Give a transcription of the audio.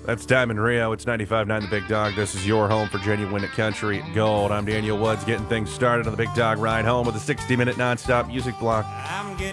That's Diamond Rio. It's 95.9 The Big Dog. This is your home for genuine country gold. I'm Daniel Woods, getting things started on the Big Dog Ride Home with a 60-minute nonstop music block.